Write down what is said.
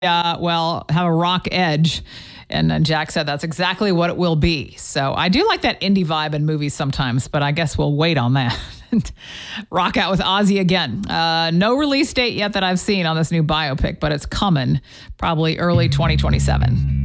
well, have a rock edge. And then Jack said that's exactly what it will be. So I do like that indie vibe in movies sometimes, but I guess we'll wait on that. Rock out with Ozzy again. No release date yet that I've seen on this new biopic, but it's coming probably early 2027.